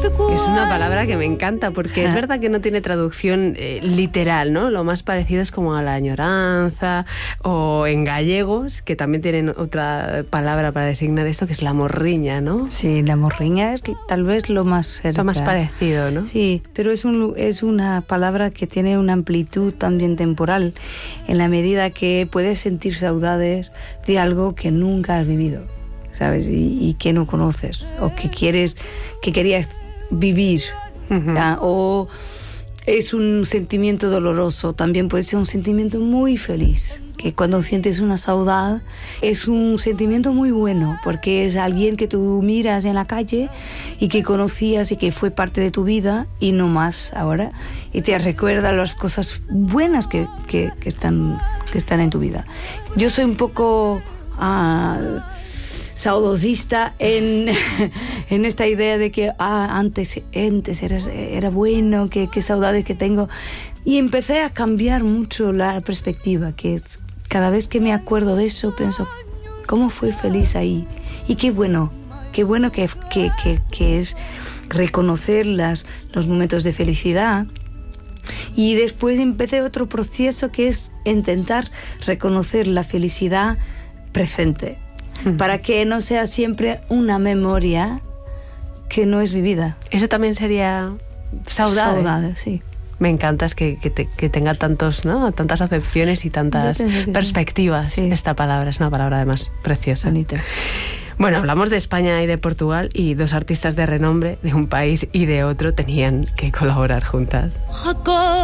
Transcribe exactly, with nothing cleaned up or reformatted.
Es una palabra que me encanta porque es verdad que no tiene traducción eh, literal, ¿no? Lo más parecido es como a la añoranza, o en gallegos, que también tienen otra palabra para designar esto, que es la morriña, ¿no? Sí, la morriña es tal vez lo más cerca. Lo más parecido, ¿no? Sí, pero es, un, es una palabra que tiene una amplitud también temporal, en la medida que puedes sentir saudades de algo que nunca has vivido, ¿sabes? Y, y que no conoces, o que quieres, que querías vivir. Uh-huh. ¿Ya? O es un sentimiento doloroso, también puede ser un sentimiento muy feliz, que cuando sientes una saudade es un sentimiento muy bueno, porque es alguien que tú miras en la calle y que conocías y que fue parte de tu vida y no más ahora, y te recuerda las cosas buenas que, que, que, están, que están en tu vida. Yo soy un poco uh, saudosista en, en esta idea de que ah, antes, antes era, era bueno, que, que saudades que tengo, y empecé a cambiar mucho la perspectiva, que es cada vez que me acuerdo de eso pienso cómo fui feliz ahí, y qué bueno, qué bueno que, que, que, que es reconocer las, los momentos de felicidad. Y después empecé otro proceso que es intentar reconocer la felicidad presente, uh-huh, para que no sea siempre una memoria que no es vivida. Eso también sería saudade. Saudade, sí. Me encanta es que, que, te, que tenga tantos, ¿no? tantas acepciones y tantas perspectivas. Sí. Esta palabra es una palabra además preciosa. Bonita. Bueno, hablamos de España y de Portugal, y dos artistas de renombre de un país y de otro tenían que colaborar juntas.